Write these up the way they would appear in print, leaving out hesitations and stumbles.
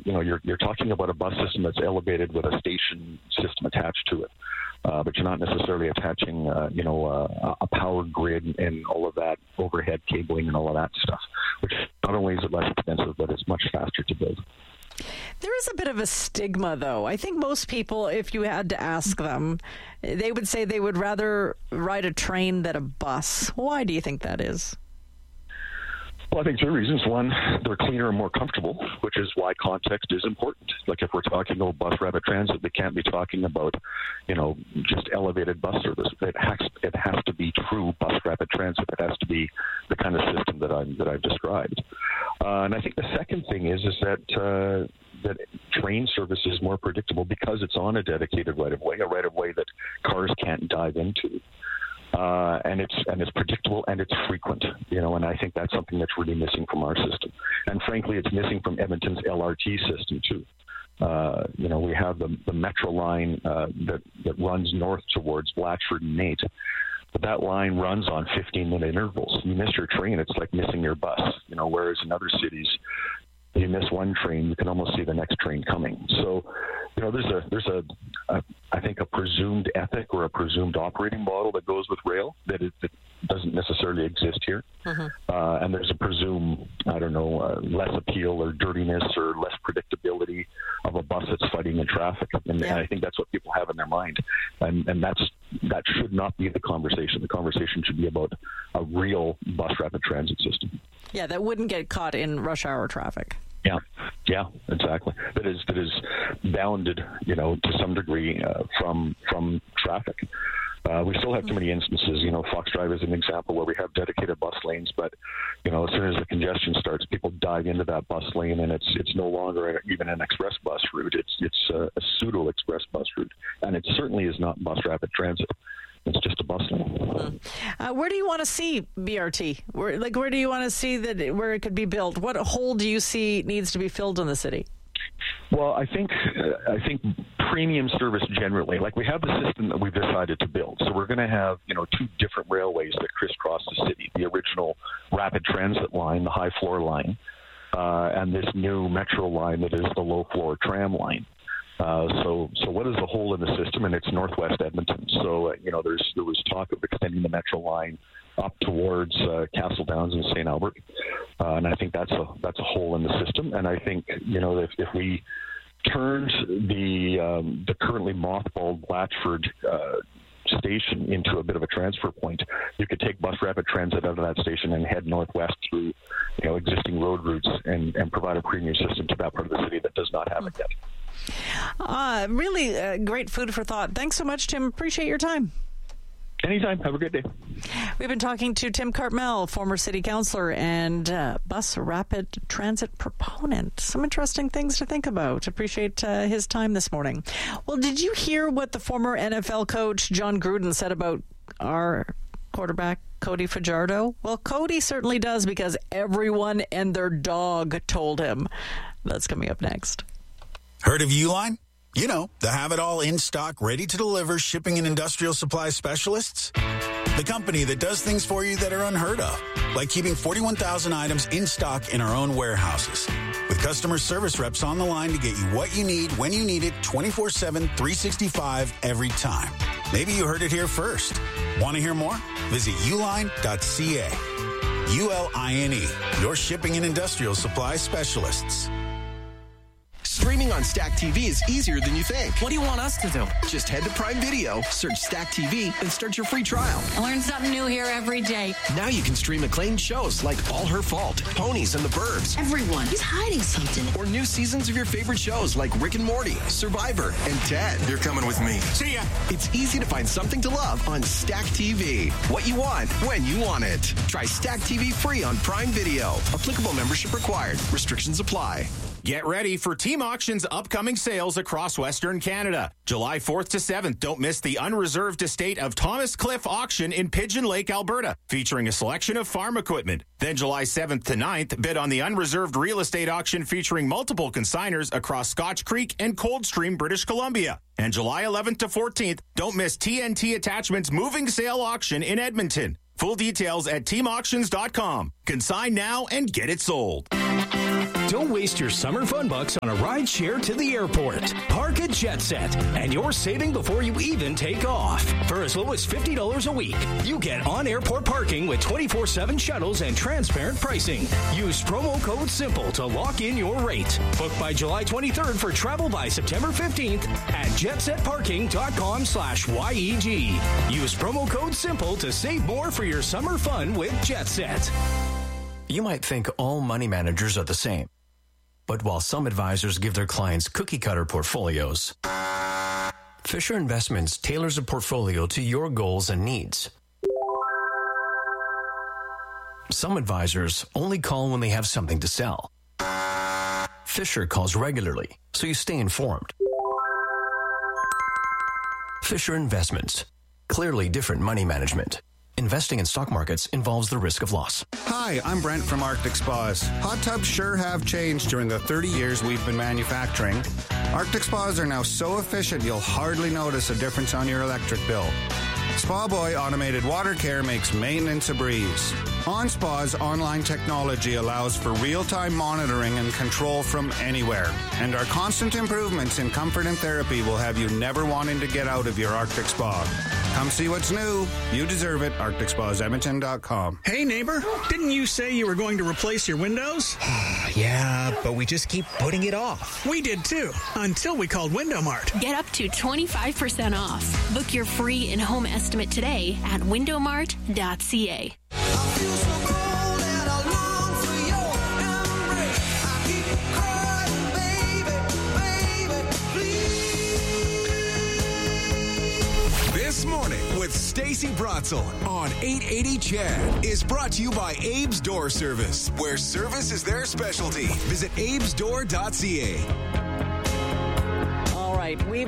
you're talking about a bus system that's elevated with a station system attached to it. But you're not necessarily attaching, a power grid and all of that overhead cabling and all of that stuff, which not only is it less expensive, but it's much faster to build. There is a bit of a stigma, though. I think most people, if you had to ask them, they would say they would rather ride a train than a bus. Why do you think that is? Well, I think two reasons. One, they're cleaner and more comfortable, which is why context is important. Like if we're talking about bus rapid transit, we can't be talking about, just elevated bus service. It has to be true bus rapid transit. It has to be the kind of system that I've described. And I think the second thing is that train service is more predictable because it's on a dedicated right-of-way, a right-of-way that cars can't dive into. And it's predictable and it's frequent, and I think that's something that's really missing from our system. And frankly, it's missing from Edmonton's LRT system too. We have the Metro line that runs north towards Blatchford and Nate, but that line runs on 15-minute intervals. You miss your train, it's like missing your bus. Whereas in other cities, you miss one train, you can almost see the next train coming. So, there's I think a presumed ethic or a presumed operating model that goes with rail that doesn't necessarily exist here. Mm-hmm. And there's a presumed, less appeal or dirtiness or less predictability of a bus that's fighting in traffic. And I think that's what people have in their mind. And that should not be the conversation. The conversation should be about a real bus rapid transit system. Yeah, that wouldn't get caught in rush hour traffic. Yeah, exactly. That is bounded, to some degree from traffic. We still have too many instances. Fox Drive is an example where we have dedicated bus lanes, but as soon as the congestion starts, people dive into that bus lane, and it's no longer even an express bus route. It's a pseudo express bus route, and it certainly is not bus rapid transit. It's just a bus lane. Where do you want to see BRT? Where do you want to see where it could be built? What hole do you see needs to be filled in the city? Well, I think premium service generally, like we have the system that we've decided to build. So we're going to have, two different railways that crisscross the city. The original rapid transit line, the high floor line, and this new metro line that is the low floor tram line. So what is the hole in the system? And it's northwest Edmonton. So, there was talk of extending the metro line up towards Castle Downs and St. Albert. And I think that's a hole in the system. And I think, if we turned the currently mothballed Blatchford station into a bit of a transfer point, you could take bus rapid transit out of that station and head northwest through, existing road routes and provide a premium system to that part of the city that does not have it yet. Really great food for thought. Thanks so much, Tim. Appreciate your time. Anytime. Have a great day. We've been talking to Tim Cartmel, former city councillor and bus rapid transit proponent. Some interesting things to think about. Appreciate his time this morning. Well, did you hear what the former NFL coach John Gruden said about our quarterback, Cody Fajardo? Well, Cody certainly does, because everyone and their dog told him. That's coming up next. Heard of Uline? The have-it-all in-stock, ready-to-deliver shipping and industrial supply specialists? The company that does things for you that are unheard of, like keeping 41,000 items in stock in our own warehouses. With customer service reps on the line to get you what you need, when you need it, 24/7, 365, every time. Maybe you heard it here first. Want to hear more? Visit uline.ca. ULINE, your shipping and industrial supply specialists. Streaming on Stack TV is easier than you think. What do you want us to do? Just head to Prime Video, search Stack TV, and start your free trial. I learn something new here every day. Now you can stream acclaimed shows like All Her Fault, Ponies and the Burbs. Everyone is hiding something. Or new seasons of your favorite shows like Rick and Morty, Survivor, and Ted. You're coming with me. See ya. It's easy to find something to love on Stack TV. What you want, when you want it. Try Stack TV free on Prime Video. Applicable membership required. Restrictions apply. Get ready for Team Auction's upcoming sales across Western Canada. July 4th to 7th, don't miss the unreserved estate of Thomas Cliff Auction in Pigeon Lake, Alberta, featuring a selection of farm equipment. Then July 7th to 9th, bid on the unreserved real estate auction featuring multiple consigners across Scotch Creek and Coldstream, British Columbia. And July 11th to 14th, don't miss TNT Attachments moving sale auction in Edmonton. Full details at teamauctions.com. Consign now and get it sold. Don't waste your summer fun bucks on a ride share to the airport. Park at JetSet, and you're saving before you even take off. For as low as $50 a week, you get on-airport parking with 24/7 shuttles and transparent pricing. Use promo code SIMPLE to lock in your rate. Book by July 23rd for travel by September 15th at jetsetparking.com/YEG. Use promo code SIMPLE to save more for your summer fun with JetSet. You might think all money managers are the same. But while some advisors give their clients cookie-cutter portfolios, Fisher Investments tailors a portfolio to your goals and needs. Some advisors only call when they have something to sell. Fisher calls regularly, so you stay informed. Fisher Investments. Clearly different money management. Investing in stock markets involves the risk of loss. Hi, I'm Brent from Arctic Spas. Hot tubs sure have changed during the 30 years we've been manufacturing. Arctic Spas are now so efficient you'll hardly notice a difference on your electric bill. Spa Boy automated water care makes maintenance a breeze. OnSpa's online technology allows for real-time monitoring and control from anywhere. And our constant improvements in comfort and therapy will have you never wanting to get out of your Arctic Spa. Come see what's new. You deserve it. ArcticSpasEdmonton.com. Hey, neighbor, didn't you say you were going to replace your windows? Yeah, but we just keep putting it off. We did too, until we called Window Mart. Get up to 25% off. Book your free in-home estimate today at windowmart.ca. This Morning with Stacey Bratzel on 880 Chad is brought to you by Abe's Door Service, where service is their specialty. Visit abesdoor.ca. All right, we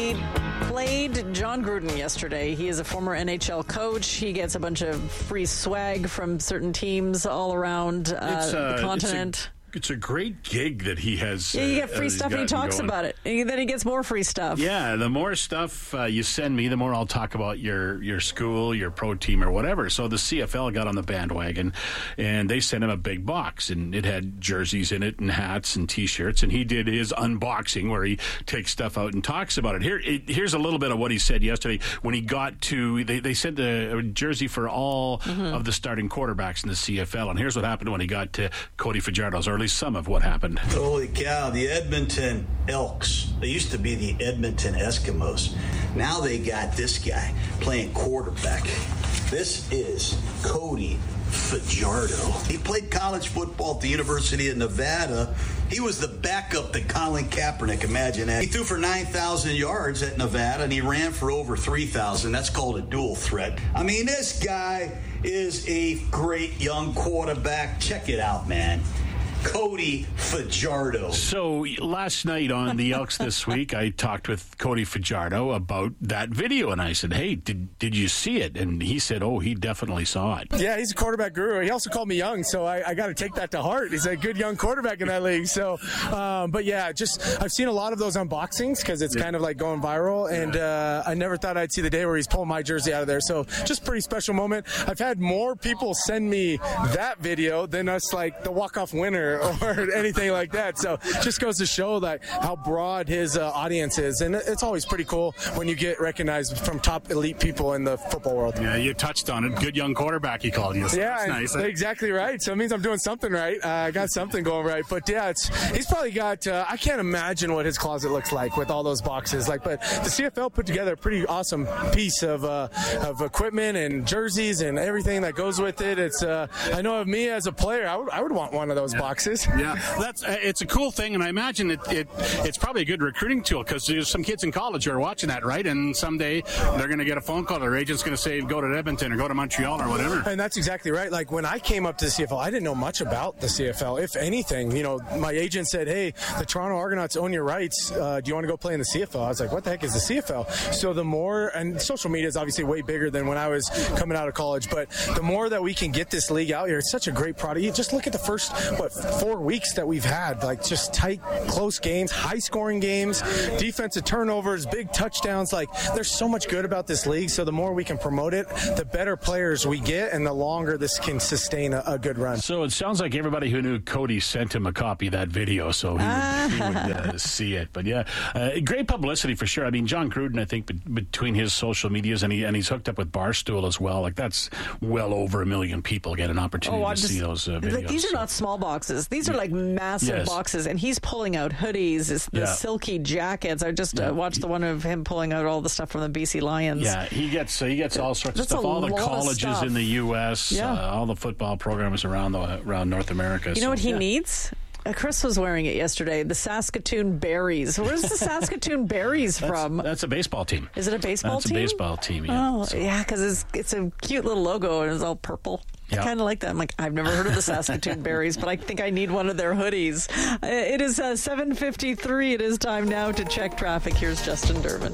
played John Gruden yesterday. He is a former NHL coach. He gets a bunch of free swag from certain teams all around the continent. It's a great gig that he has. Yeah, you get free stuff and he talks about it. And then he gets more free stuff. Yeah, the more stuff you send me, the more I'll talk about your school, your pro team, or whatever. So the CFL got on the bandwagon, and they sent him a big box, and it had jerseys in it and hats and T-shirts, and he did his unboxing where he takes stuff out and talks about it. Here's a little bit of what he said yesterday when he got to, they sent a jersey for all of the starting quarterbacks in the CFL, and here's what happened when he got to Cody Fajardo's, or at least some of what happened. Holy cow, the Edmonton Elks. They used to be the Edmonton Eskimos. Now they got this guy playing quarterback. This is Cody Fajardo. He played college football at the University of Nevada. He was the backup to Colin Kaepernick, imagine that. He threw for 9,000 yards at Nevada, and he ran for over 3,000. That's called a dual threat. I mean, this guy is a great young quarterback. Check it out, man. Cody Fajardo. So last night on the Elks This Week, I talked with Cody Fajardo about that video, and I said, hey, did you see it? And he said, oh, he definitely saw it. Yeah, he's a quarterback guru. He also called me young, so I got to take that to heart. He's a good young quarterback in that league. So, but yeah, I've seen a lot of those unboxings because it's kind of like going viral, and I never thought I'd see the day where he's pulling my jersey out of there. So just pretty special moment. I've had more people send me that video than us, like the walk-off winner or anything like that. So just goes to show that how broad his audience is, and it's always pretty cool when you get recognized from top elite people in the football world. Yeah, you touched on it. Good young quarterback, he called you. So yeah, that's nice. Exactly right. So it means I'm doing something right. I got something going right. But yeah, he's probably got. I can't imagine what his closet looks like with all those boxes. But the CFL put together a pretty awesome piece of equipment and jerseys and everything that goes with it. It's I know of me as a player, I would want one of those boxes. Yeah, it's a cool thing, and I imagine it's probably a good recruiting tool because there's some kids in college who are watching that, right? And someday they're going to get a phone call. Their agent's going to say, go to Edmonton or go to Montreal or whatever. And that's exactly right. Like when I came up to the CFL, I didn't know much about the CFL. If anything, my agent said, hey, the Toronto Argonauts own your rights. Do you want to go play in the CFL? I was like, what the heck is the CFL? So the more, and social media is obviously way bigger than when I was coming out of college, but the more that we can get this league out here, it's such a great product. You just look at the first, 4 weeks that we've had, like just tight, close games, high-scoring games, defensive turnovers, big touchdowns. Like, there's so much good about this league, so the more we can promote it, the better players we get, and the longer this can sustain a good run. So it sounds like everybody who knew Cody sent him a copy of that video, so he would see it. But yeah, great publicity for sure. I mean, John Gruden, I think, between his social medias and he's hooked up with Barstool as well. Like, that's well over 1 million people get an opportunity to see those videos. Like, these are not small boxes. These are like massive boxes, and he's pulling out hoodies, the silky jackets. I just watched the one of him pulling out all the stuff from the BC Lions. Yeah, he gets all sorts of stuff. All the colleges in the U.S., all the football programs around North America. You know what he needs? Chris was wearing it yesterday. The Saskatoon Berries. Where's the Saskatoon Berries from? That's a baseball team. Is it a baseball team? That's a baseball team, yeah. Oh, yeah, because it's a cute little logo and it's all purple. I kind of like that. I'm like, I've never heard of the Saskatoon Berries, but I think I need one of their hoodies. It is 7:53. It is time now to check traffic. Here's Justin Durbin.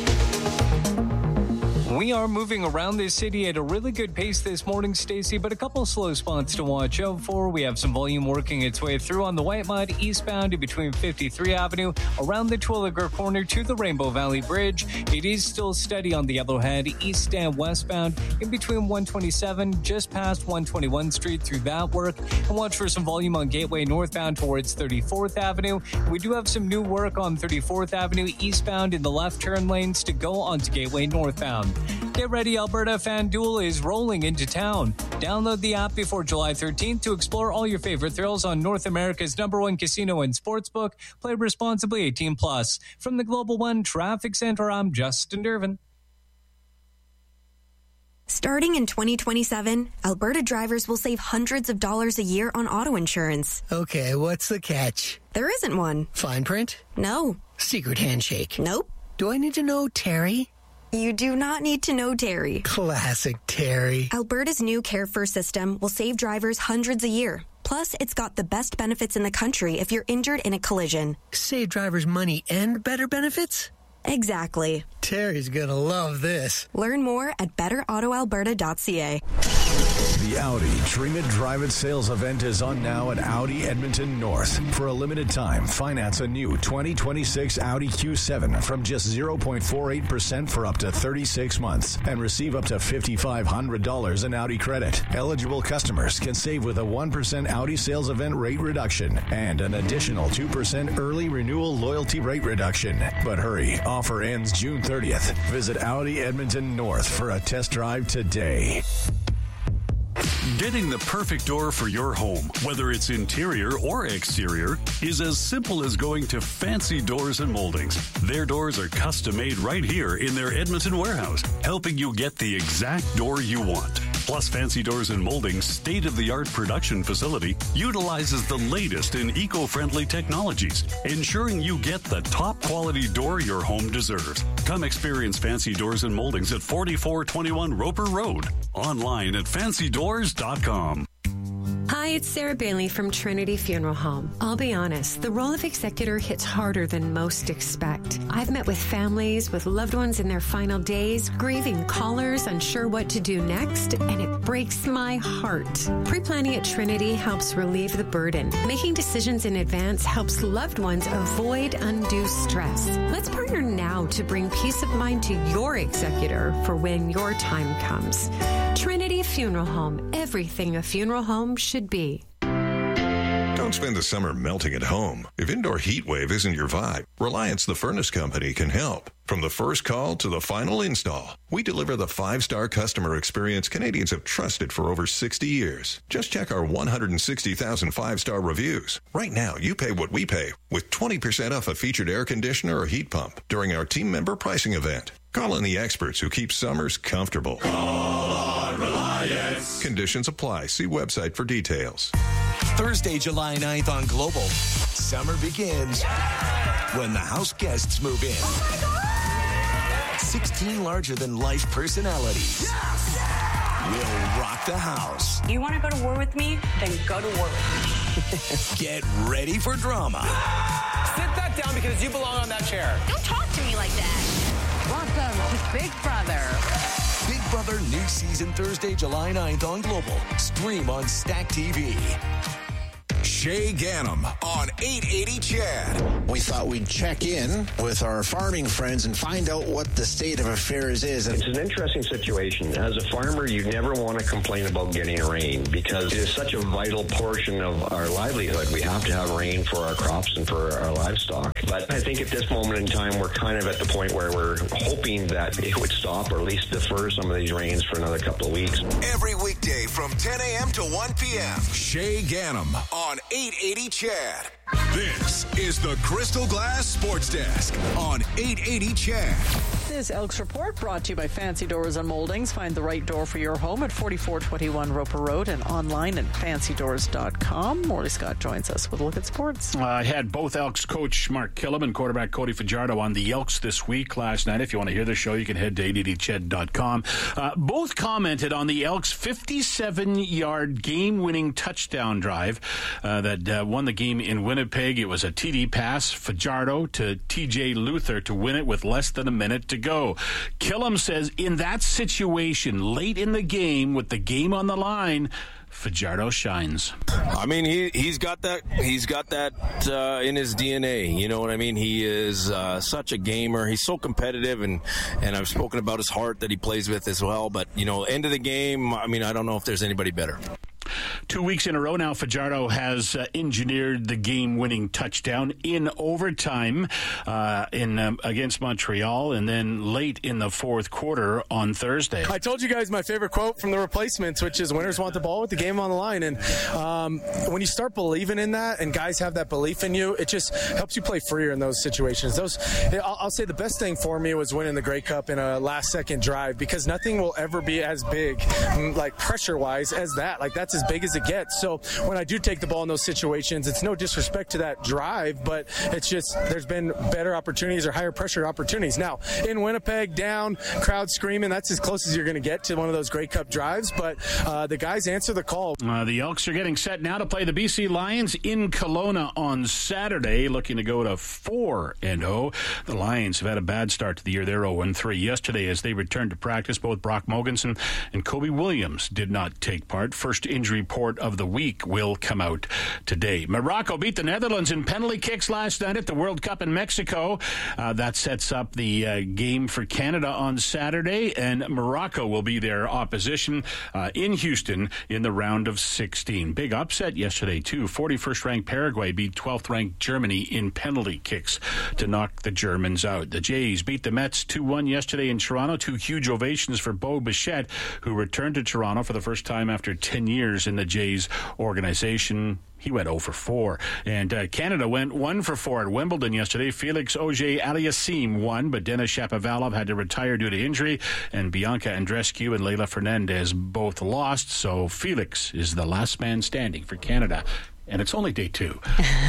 We are moving around this city at a really good pace this morning, Stacey, but a couple slow spots to watch out for. We have some volume working its way through on the Whitemud eastbound in between 53 Avenue, around the Twilliger corner to the Rainbow Valley Bridge. It is still steady on the Yellowhead east and westbound in between 127 just past 121 Street through that work. And watch for some volume on Gateway northbound towards 34th Avenue. We do have some new work on 34th Avenue eastbound in the left turn lanes to go onto Gateway northbound. Get ready, Alberta. FanDuel is rolling into town. Download the app before July 13th to explore all your favorite thrills on North America's #1 casino and sportsbook. Play responsibly, 18+. From the Global One Traffic Center, I'm Justin Durbin. Starting in 2027, Alberta drivers will save hundreds of dollars a year on auto insurance. Okay, what's the catch? There isn't one. Fine print? No. Secret handshake? Nope. Do I need to know Terry? You do not need to know Terry. Classic Terry. Alberta's new Care First system will save drivers hundreds a year. Plus, it's got the best benefits in the country if you're injured in a collision. Save drivers money and better benefits? Exactly. Terry's gonna love this. Learn more at betterautoalberta.ca. The Audi Dream It Drive It sales event is on now at Audi Edmonton North. For a limited time, finance a new 2026 Audi Q7 from just 0.48% for up to 36 months and receive up to $5,500 in Audi credit. Eligible customers can save with a 1% Audi sales event rate reduction and an additional 2% early renewal loyalty rate reduction. But hurry, offer ends June 30th. Visit Audi Edmonton North for a test drive today. Getting the perfect door for your home, whether it's interior or exterior, is as simple as going to Fancy Doors and Moldings. Their doors are custom made right here in their Edmonton warehouse, helping you get the exact door you want. Plus, Fancy Doors and Moldings' state-of-the-art production facility utilizes the latest in eco-friendly technologies, ensuring you get the top-quality door your home deserves. Come experience Fancy Doors and Moldings at 4421 Roper Road. Online at fancydoors.com. Hi, it's Sarah Bailey from Trinity Funeral Home. I'll be honest, the role of executor hits harder than most expect. I've met with families with loved ones in their final days, grieving callers, unsure what to do next, and it breaks my heart. Pre-planning at Trinity helps relieve the burden. Making decisions in advance helps loved ones avoid undue stress. Let's partner now to bring peace of mind to your executor for when your time comes. Trinity Funeral Home. Everything a funeral home should be. Don't spend the summer melting at home. If indoor heat wave isn't your vibe, Reliance the Furnace Company can help. From the first call to the final install, we deliver the 5-star customer experience Canadians have trusted for over 60 years. Just check our 160,000 5-star reviews. Right now, you pay what we pay with 20% off a featured air conditioner or heat pump during our team member pricing event. Call in the experts who keep summers comfortable. Call on Reliance. Conditions apply. See website for details. Thursday, July 9th on Global. Summer begins when the house guests move in. Oh my God! 16 larger-than-life personalities will rock the house. You want to go to war with me? Then go to war with me. Get ready for drama. Sit that down because you belong on that chair. Don't talk to me like that. Welcome to Big Brother. Big Brother new season Thursday, July 9th on Global. Stream on Stack TV. Shay Ganem on 880 CHED. We thought we'd check in with our farming friends and find out what the state of affairs is. It's an interesting situation. As a farmer, you never want to complain about getting rain because it is such a vital portion of our livelihood. We have to have rain for our crops and for our livestock. But I think at this moment in time, we're kind of at the point where we're hoping that it would stop or at least defer some of these rains for another couple of weeks. Every weekday from 10 a.m. to 1 p.m. Shay Ganem on 880 CHED. This is the Crystal Glass Sports Desk on 880 CHED. This Elks Report brought to you by Fancy Doors and Moldings. Find the right door for your home at 4421 Roper Road and online at fancydoors.com. Morley Scott joins us with a look at sports. I had both Elks coach Mark Killam and quarterback Cody Fajardo on the Elks this week last night. If you want to hear the show, you can head to 880ched.com. Both commented on the Elks' 57-yard game-winning touchdown drive that won the game in Winnipeg. It was a TD pass, Fajardo to TJ Luther to win it with less than a minute to go. Killam says in that situation, late in the game, with the game on the line, Fajardo shines. I mean, he's got that in his DNA. You know what I mean? He is such a gamer. He's so competitive, and I've spoken about his heart that he plays with as well. But, you know, end of the game, I mean, I don't know if there's anybody better. 2 weeks in a row now, Fajardo has engineered the game-winning touchdown in overtime against Montreal, and then late in the fourth quarter on Thursday. I told you guys my favorite quote from the replacements, which is winners want the ball with the game on the line. And when you start believing in that and guys have that belief in you, it just helps you play freer in those situations. I'll say the best thing for me was winning the Grey Cup in a last-second drive, because nothing will ever be as big, like pressure-wise, as that. Like, that's as big as it gets. So when I do take the ball in those situations, it's no disrespect to that drive, but it's just there's been better opportunities or higher pressure opportunities. Now, in Winnipeg, down, crowd screaming, that's as close as you're going to get to one of those Grey Cup drives, but the guys answer the call. The Elks are getting set now to play the BC Lions in Kelowna on Saturday, looking to go to 4-0. The Lions have had a bad start to the year. They're 0-3. Yesterday, as they returned to practice, both Brock Mogensen and Kobe Williams did not take part. First injury report of the week will come out today. Morocco beat the Netherlands in penalty kicks last night at the World Cup in Mexico. That sets up the game for Canada on Saturday, and Morocco will be their opposition in Houston in the round of 16. Big upset yesterday, too. 41st ranked Paraguay beat 12th ranked Germany in penalty kicks to knock the Germans out. The Jays beat the Mets 2-1 yesterday in Toronto. 2 huge ovations for Bo Bichette, who returned to Toronto for the first time after 10 years in the Jays organization. He went 0-4. And Canada went 1-4 at Wimbledon yesterday. Felix Auger-Aliassime won, but Denis Shapovalov had to retire due to injury. And Bianca Andreescu and Leylah Fernandez both lost. So Felix is the last man standing for Canada. And it's only day 2.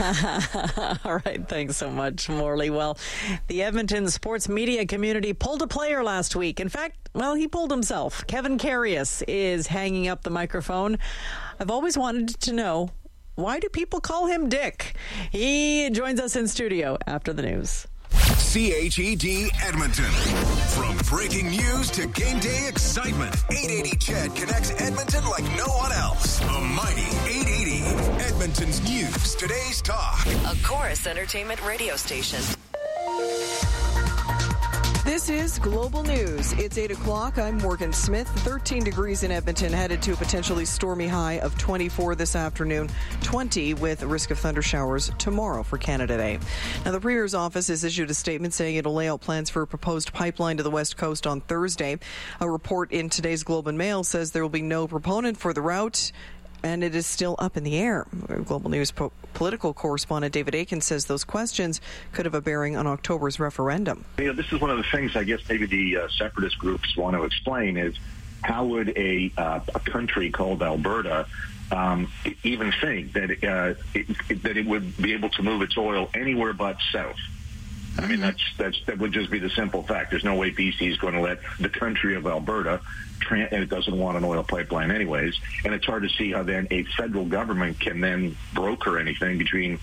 All right, thanks so much, Morley. Well, the Edmonton sports media community pulled a player last week. In fact, well, he pulled himself. Kevin Karius is hanging up the microphone. I've always wanted to know, why do people call him Dick? He joins us in studio after the news. CHED Edmonton. From breaking news to game day excitement, 880 CHED connects Edmonton like no one else. The mighty 880. Edmonton's news, today's talk. A Chorus Entertainment radio station. This is Global News. It's 8 o'clock. I'm Morgan Smith. 13 degrees in Edmonton, headed to a potentially stormy high of 24 this afternoon, 20 with a risk of thunder showers tomorrow for Canada Day. Now, the Premier's office has issued a statement saying it'll lay out plans for a proposed pipeline to the West Coast on Thursday. A report in today's Globe and Mail says there will be no proponent for the route, and it is still up in the air. Global News political correspondent David Aiken says those questions could have a bearing on October's referendum. You know, this is one of the things I guess maybe the separatist groups want to explain is how would a country called Alberta even think that it would be able to move its oil anywhere but south? I mean, that would just be the simple fact. There's no way BC is going to let the country of Alberta, and it doesn't want an oil pipeline anyways, and it's hard to see how then a federal government can then broker anything between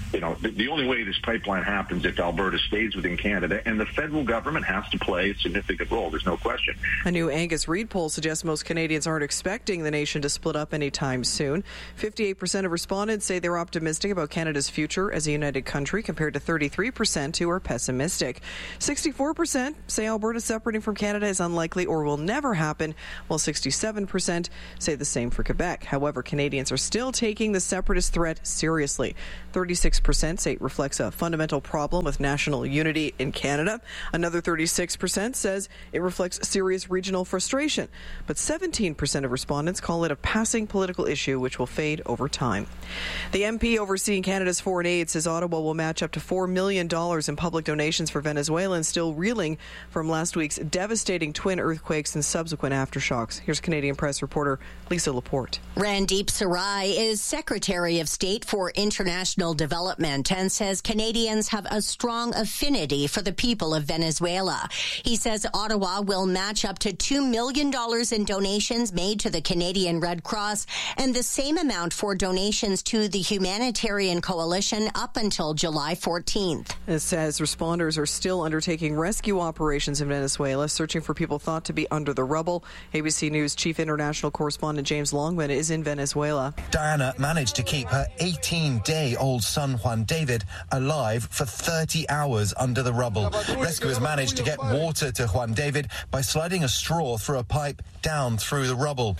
the only way this pipeline happens if Alberta stays within Canada, and the federal government has to play a significant role. There's no question. A new Angus Reid poll suggests most Canadians aren't expecting the nation to split up anytime soon. 58% of respondents say they're optimistic about Canada's future as a united country, compared to 33% who are pessimistic. 64% say Alberta separating from Canada is unlikely or will never happen, while 67% say the same for Quebec. However, Canadians are still taking the separatist threat seriously. 36% say it reflects a fundamental problem with national unity in Canada. Another 36% says it reflects serious regional frustration. But 17% of respondents call it a passing political issue which will fade over time. The MP overseeing Canada's foreign aid says Ottawa will match up to $4 million in public donations for Venezuelans still reeling from last week's devastating twin earthquakes and subsequent aftershocks. Here's Canadian Press reporter Lisa Laporte. Randeep Sarai is Secretary of State for International Development and says Canadians have a strong affinity for the people of Venezuela. He says Ottawa will match up to $2 million in donations made to the Canadian Red Cross and the same amount for donations to the Humanitarian Coalition up until July 14th. It says responders are still undertaking rescue operations in Venezuela, searching for people thought to be under the rubble. ABC News Chief International Correspondent James Longman is in Venezuela. Diana managed to keep her 18-day-old son Juan David alive for 30 hours under the rubble. Rescuers managed to get water to Juan David by sliding a straw through a pipe down through the rubble.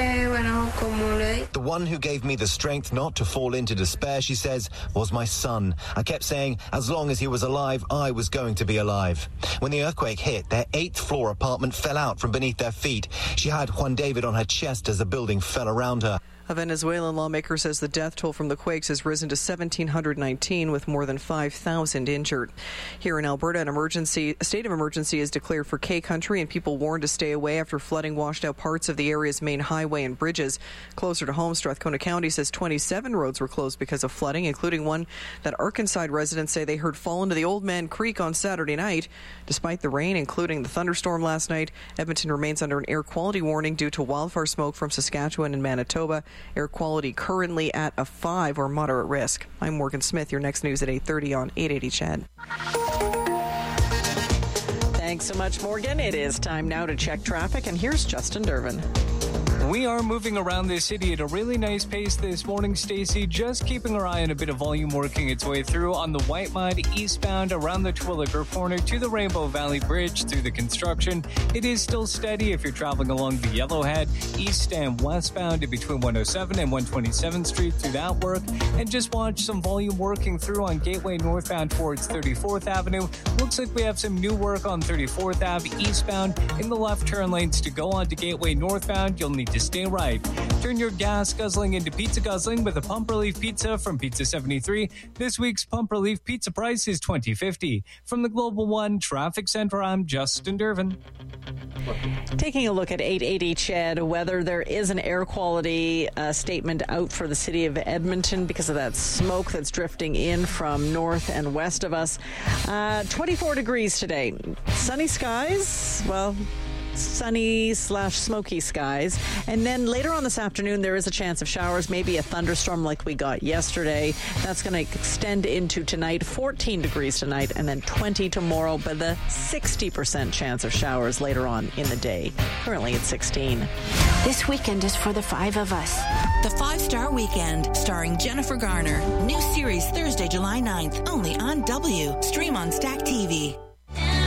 The one who gave me the strength not to fall into despair, she says, was my son. I kept saying, as long as he was alive, I was going to be alive. When the earthquake hit, their 8th-floor apartment fell out from beneath their feet. She had Juan David on her chest as the building fell around her. A Venezuelan lawmaker says the death toll from the quakes has risen to 1,719, with more than 5,000 injured. Here in Alberta, a state of emergency is declared for K Country, and people warned to stay away after flooding washed out parts of the area's main highway and bridges. Closer to home, Strathcona County says 27 roads were closed because of flooding, including one that Arkanside residents say they heard fall into the Old Man Creek on Saturday night. Despite the rain, including the thunderstorm last night, Edmonton remains under an air quality warning due to wildfire smoke from Saskatchewan and Manitoba. Air quality currently at a 5 or moderate risk. I'm Morgan Smith. Your next news at 8:30 on 880 CHED. Thanks so much, Morgan. It is time now to check traffic, and here's Justin Durbin. We are moving around the city at a really nice pace this morning, Stacey. Just keeping our eye on a bit of volume working its way through on the White Mud eastbound around the Terwillegar corner to the Rainbow Valley Bridge through the construction. It is still steady if you're traveling along the Yellowhead east and westbound in between 107 and 127th Street through that work. And just watch some volume working through on Gateway northbound towards 34th Avenue. Looks like we have some new work on 34th Ave eastbound in the left turn lanes to go on to Gateway northbound. You'll need to stay right. Turn your gas guzzling into pizza guzzling with a Pump Relief pizza from Pizza 73. This week's Pump Relief pizza price is $20.50. From the Global One Traffic Center, I'm Justin Durbin. Taking a look at 880 CHED weather, there is an air quality statement out for the city of Edmonton because of that smoke that's drifting in from north and west of us. 24 degrees today. Sunny skies, sunny/smoky skies. And then later on this afternoon, there is a chance of showers, maybe a thunderstorm like we got yesterday. That's going to extend into tonight, 14 degrees tonight, and then 20 tomorrow, but a 60% chance of showers later on in the day. Currently at 16. This weekend is for the 5 of us. The 5-Star Weekend, starring Jennifer Garner. New series Thursday, July 9th, only on W. Stream on Stack TV.